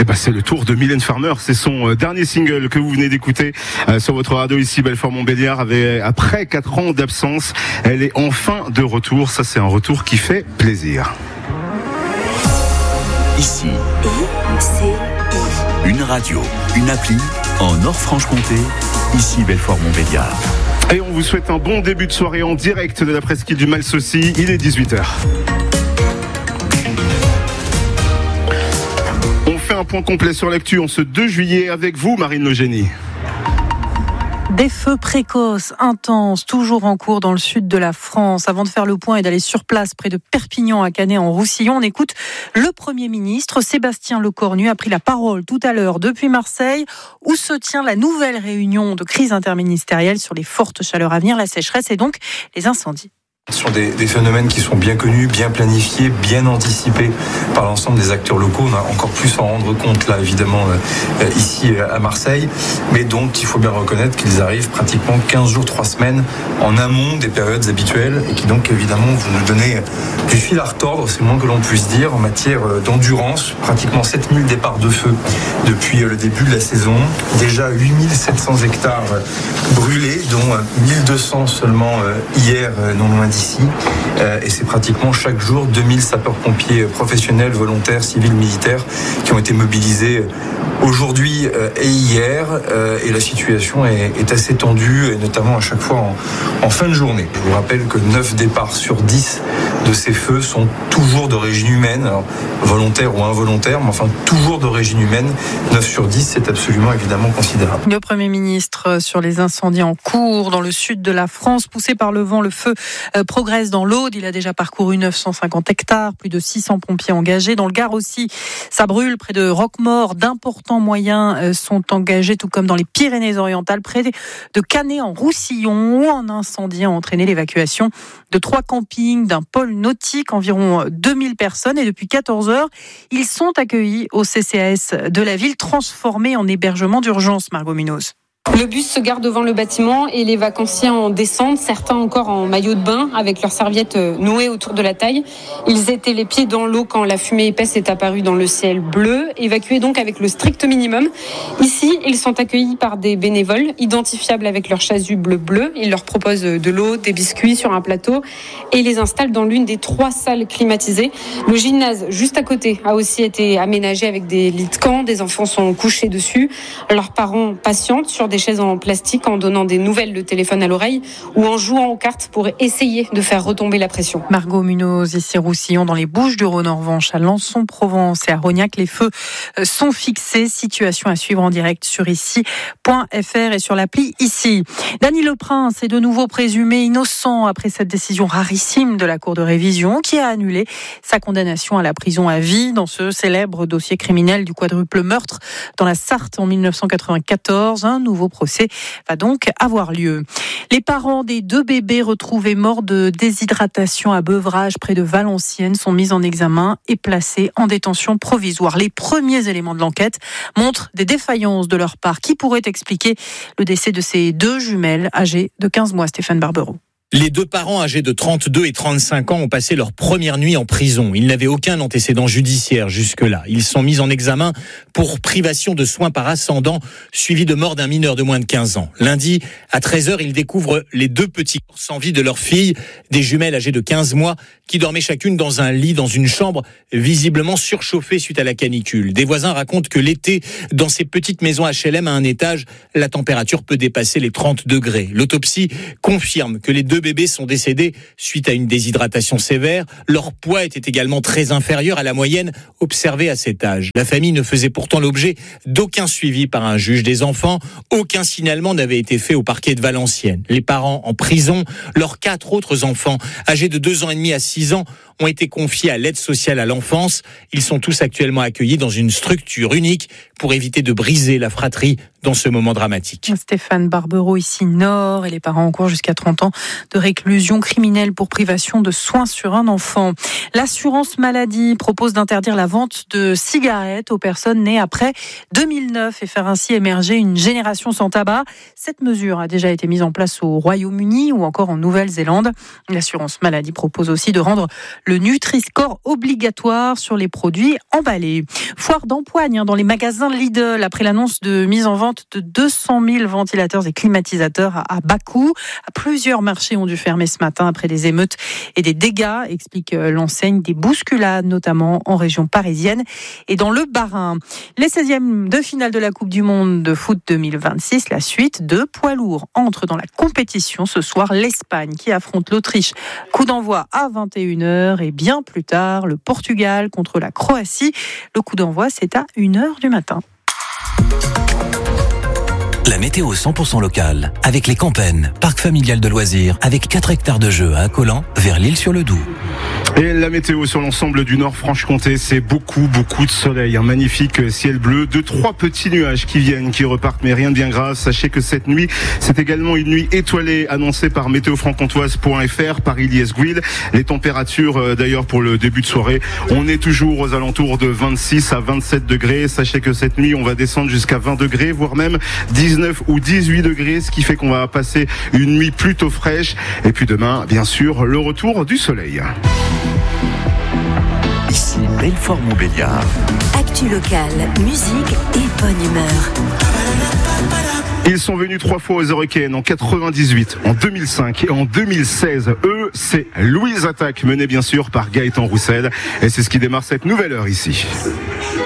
C'est le tour de Mylène Farmer. C'est son dernier single que vous venez d'écouter sur votre radio ici, Belfort-Montbéliard. Après 4 ans d'absence, elle est enfin de retour. Ça, c'est un retour qui fait plaisir. Ici, une radio, une appli en Nord-Franche-Comté. Ici, Belfort-Montbéliard. Et on vous souhaite un bon début de soirée en direct de la presqu'île du Malsaucy. Il est 18h. On fait un point complet sur l'actu en ce 2 juillet avec vous, Marine Le Génie. Des feux précoces, intenses, toujours en cours dans le sud de la France. Avant de faire le point et d'aller sur place près de Perpignan à Canet-en-Roussillon, on écoute le Premier ministre. Sébastien Lecornu a pris la parole tout à l'heure depuis Marseille, où se tient la nouvelle réunion de crise interministérielle sur les fortes chaleurs à venir, la sécheresse et donc les incendies. Ce sont des phénomènes qui sont bien connus, bien planifiés, bien anticipés par l'ensemble des acteurs locaux. On a encore plus à en rendre compte là, évidemment, ici à Marseille. Mais donc, il faut bien reconnaître qu'ils arrivent pratiquement 15 jours, 3 semaines en amont des périodes habituelles et qui donc, évidemment, vont nous donner du fil à retordre, c'est le moins que l'on puisse dire, en matière d'endurance. Pratiquement 7000 départs de feu depuis le début de la saison. Déjà 8700 hectares brûlés, dont 1200 seulement hier, non loin d'ici. Et c'est pratiquement chaque jour 2000 sapeurs-pompiers professionnels, volontaires, civils, militaires qui ont été mobilisés aujourd'hui et hier. Et la situation est assez tendue, et notamment à chaque fois en fin de journée. Je vous rappelle que 9 départs sur 10 de ces feux sont toujours d'origine humaine, alors volontaire ou involontaire, mais enfin toujours d'origine humaine. 9 sur 10, c'est absolument évidemment considérable. Le Premier ministre sur les incendies en cours dans le sud de la France, poussé par le vent, le feu progresse dans l'Aude. Il a déjà parcouru 950 hectares, plus de 600 pompiers engagés. Dans le Gard aussi, ça brûle près de Roquemaure. D'importants moyens sont engagés, tout comme dans les Pyrénées-Orientales, près de Canet-en-Roussillon, où un incendie a entraîné l'évacuation de 3 campings, d'un pôle nautique, environ 2000 personnes. Et depuis 14 heures, ils sont accueillis au CCAS de la ville, transformés en hébergement d'urgence, Margot Munoz. Le bus se gare devant le bâtiment et les vacanciers en descendent, certains encore en maillot de bain avec leurs serviettes nouées autour de la taille. Ils étaient les pieds dans l'eau quand la fumée épaisse est apparue dans le ciel bleu, évacués donc avec le strict minimum. Ici, ils sont accueillis par des bénévoles identifiables avec leur chasuble bleu. Ils leur proposent de l'eau, des biscuits sur un plateau et les installent dans l'une des 3 salles climatisées. Le gymnase juste à côté a aussi été aménagé avec des lits de camp. Des enfants sont couchés dessus. Leurs parents patientent sur des chaises en plastique en donnant des nouvelles de téléphone à l'oreille ou en jouant aux cartes pour essayer de faire retomber la pression. Margot Munoz, ici Roussillon, dans les Bouches-du-Rhône. En revanche, à Lançon-Provence et à Rognac, les feux sont fixés. Situation à suivre en direct sur ici.fr et sur l'appli Ici. Dany Leprince est de nouveau présumé innocent après cette décision rarissime de la Cour de révision qui a annulé sa condamnation à la prison à vie dans ce célèbre dossier criminel du quadruple meurtre dans la Sarthe en 1994. Un nouveau procès va donc avoir lieu. Les parents des 2 bébés retrouvés morts de déshydratation à Beuvrages près de Valenciennes sont mis en examen et placés en détention provisoire. Les premiers éléments de l'enquête montrent des défaillances de leur part qui pourraient expliquer le décès de ces 2 jumelles âgées de 15 mois. Stéphane Barbero. Les 2 parents âgés de 32 et 35 ans ont passé leur première nuit en prison. Ils n'avaient aucun antécédent judiciaire jusque-là. Ils sont mis en examen pour privation de soins par ascendant, suivi de mort d'un mineur de moins de 15 ans. Lundi, à 13h, ils découvrent les 2 petits corps sans vie de leur fille, des jumelles âgées de 15 mois, qui dormaient chacune dans un lit, dans une chambre visiblement surchauffée suite à la canicule. Des voisins racontent que l'été, dans ces petites maisons HLM à un étage, la température peut dépasser les 30 degrés. L'autopsie confirme que les 2 bébés sont décédés suite à une déshydratation sévère. Leur poids était également très inférieur à la moyenne observée à cet âge. La famille ne faisait pourtant l'objet d'aucun suivi par un juge des enfants. Aucun signalement n'avait été fait au parquet de Valenciennes. Les parents en prison, leurs 4 autres enfants, âgés de 2 ans et demi à 6 ans, ont été confiés à l'aide sociale à l'enfance. Ils sont tous actuellement accueillis dans une structure unique pour éviter de briser la fratrie dans ce moment dramatique. Stéphane Barbero, ici Nord, et les parents encourent jusqu'à 30 ans de réclusion criminelle pour privation de soins sur un enfant. L'assurance maladie propose d'interdire la vente de cigarettes aux personnes nées après 2009 et faire ainsi émerger une génération sans tabac. Cette mesure a déjà été mise en place au Royaume-Uni ou encore en Nouvelle-Zélande. L'assurance maladie propose aussi de rendre le Nutri-Score obligatoire sur les produits emballés. Foire d'empoigne dans les magasins Lidl après l'annonce de mise en vente de 200 000 ventilateurs et climatisateurs à bas coût. Plusieurs marchés ont dû fermer ce matin après des émeutes et des dégâts, explique l'enseigne, des bousculades notamment en région parisienne et dans le Bas-Rhin. Les 16e de finale de la Coupe du Monde de foot 2026, la suite de poids lourds entre dans la compétition ce soir. L'Espagne qui affronte l'Autriche. Coup d'envoi à 21h et bien plus tard, le Portugal contre la Croatie. Le coup d'envoi, c'est à 1h du matin. La météo 100% locale, avec les Campennes, parc familial de loisirs, avec 4 hectares de jeux à Accolant, vers l'Île-sur-le-Doubs. Et la météo sur l'ensemble du Nord-Franche-Comté, c'est beaucoup de soleil. Un magnifique ciel bleu, 2-3 petits nuages qui viennent, qui repartent, mais rien de bien grave. Sachez que cette nuit, c'est également une nuit étoilée annoncée par météofranc-comtoise.fr, par Ilyes Gouil. Les températures, d'ailleurs, pour le début de soirée, on est toujours aux alentours de 26 à 27 degrés. Sachez que cette nuit, on va descendre jusqu'à 20 degrés, voire même 19 ou 18 degrés, ce qui fait qu'on va passer une nuit plutôt fraîche. Et puis demain, bien sûr, le retour du soleil. Ici Belfort-Montbéliard. Actu locale, musique et bonne humeur. Ils sont venus 3 fois aux Eurocaines en 98, en 2005 et en 2016. Eux, c'est Louise Attaque, menée bien sûr par Gaëtan Roussel. Et c'est ce qui démarre cette nouvelle heure ici.